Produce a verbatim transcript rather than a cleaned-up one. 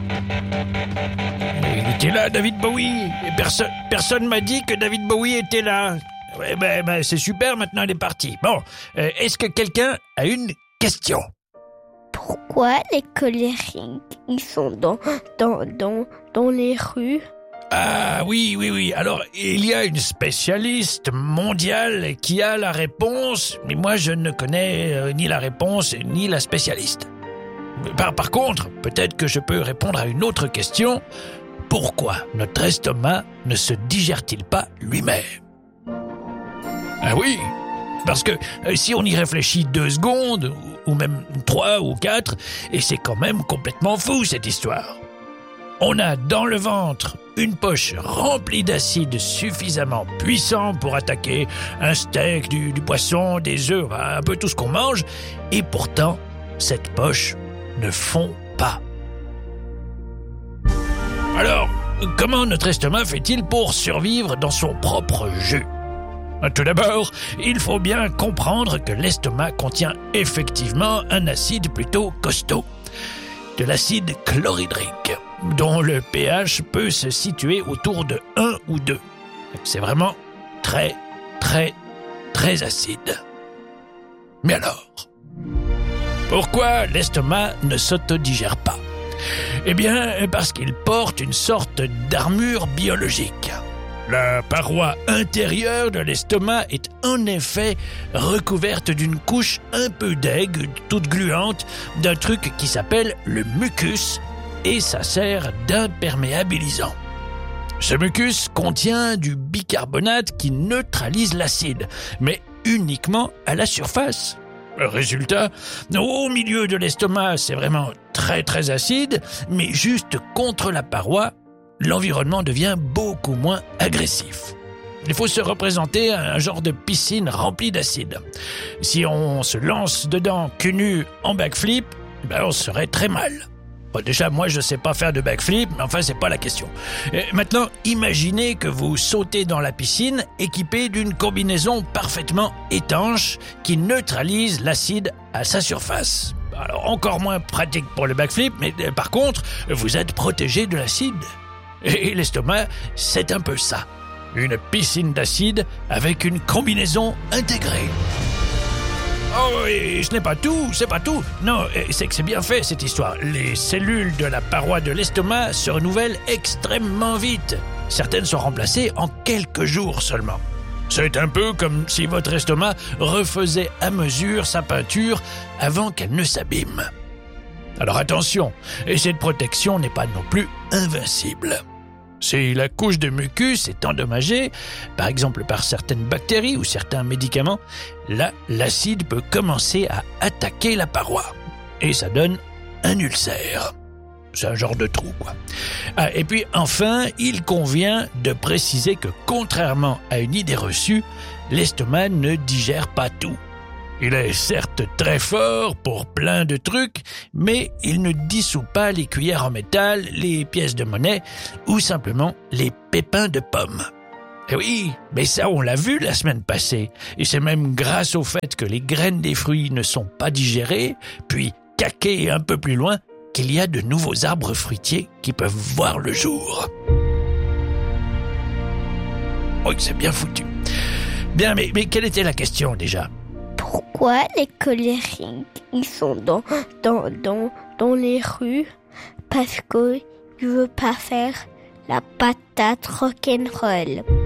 Il était là, David Bowie. Et personne, personne m'a dit que David Bowie était là. Ouais, ben, ben, c'est super, maintenant il est parti. Bon, euh, est-ce que quelqu'un a une question? Pourquoi les colériques, ils sont dans, dans, dans, dans les rues? Ah oui, oui, oui. Alors, il y a une spécialiste mondiale qui a la réponse, mais moi je ne connais euh, ni la réponse ni la spécialiste. Par, par contre, peut-être que je peux répondre à une autre question. Pourquoi notre estomac ne se digère-t-il pas lui-même? Ah oui, parce que euh, si on y réfléchit deux secondes, ou, ou même trois ou quatre, et c'est quand même complètement fou cette histoire. On a dans le ventre une poche remplie d'acide suffisamment puissant pour attaquer un steak, du, du poisson, des œufs, un peu tout ce qu'on mange, et pourtant, cette poche ne fond pas. Alors, comment notre estomac fait-il pour survivre dans son propre jus? Tout d'abord, il faut bien comprendre que l'estomac contient effectivement un acide plutôt costaud, de l'acide chlorhydrique, dont le pH peut se situer autour de un ou deux. C'est vraiment très, très, très acide. Mais alors, pourquoi l'estomac ne s'autodigère pas? Eh bien, parce qu'il porte une sorte d'armure biologique. La paroi intérieure de l'estomac est en effet recouverte d'une couche un peu d'aigue, toute gluante, d'un truc qui s'appelle le mucus, et ça sert d'imperméabilisant. Ce mucus contient du bicarbonate qui neutralise l'acide, mais uniquement à la surface. Résultat, au milieu de l'estomac, c'est vraiment très très acide, mais juste contre la paroi, l'environnement devient beaucoup moins agressif. Il faut se représenter un genre de piscine remplie d'acide. Si on se lance dedans cul nu en backflip, ben on serait très mal. Bon, déjà, moi, je sais pas faire de backflip, mais enfin, c'est pas la question. Et maintenant, imaginez que vous sautez dans la piscine équipé d'une combinaison parfaitement étanche qui neutralise l'acide à sa surface. Alors, encore moins pratique pour le backflip, mais euh, par contre, vous êtes protégé de l'acide. Et l'estomac, c'est un peu ça. Une piscine d'acide avec une combinaison intégrée. Oh, et ce n'est pas tout, c'est pas tout. Non, c'est que c'est bien fait cette histoire. Les cellules de la paroi de l'estomac se renouvellent extrêmement vite. Certaines sont remplacées en quelques jours seulement. C'est un peu comme si votre estomac refaisait à mesure sa peinture avant qu'elle ne s'abîme. Alors attention, et cette protection n'est pas non plus invincible. Si la couche de mucus est endommagée, par exemple par certaines bactéries ou certains médicaments, là, l'acide peut commencer à attaquer la paroi. Et ça donne un ulcère. C'est un genre de trou, quoi. Ah, et puis, enfin, il convient de préciser que, contrairement à une idée reçue, l'estomac ne digère pas tout. Il est certes très fort pour plein de trucs, mais il ne dissout pas les cuillères en métal, les pièces de monnaie ou simplement les pépins de pommes. Et oui, mais ça on l'a vu la semaine passée, et c'est même grâce au fait que les graines des fruits ne sont pas digérées, puis caquées un peu plus loin, qu'il y a de nouveaux arbres fruitiers qui peuvent voir le jour. Oui, c'est bien foutu. Bien, mais, mais quelle était la question déjà ? Pourquoi les colériques, ils sont dans, dans, dans, dans les rues? Parce qu'ils ne veulent pas faire la patate rock'n'roll.